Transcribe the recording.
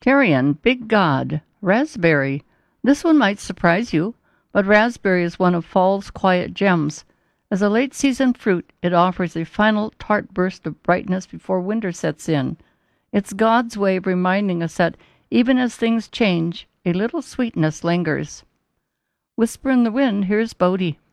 Carrion, Big God, Raspberry. This one might surprise you, but raspberry is one of fall's quiet gems. As a late-season fruit, it offers a final tart burst of brightness before winter sets in. It's God's way of reminding us that even as things change, a little sweetness lingers. Whisper in the Wind, here's Bodie.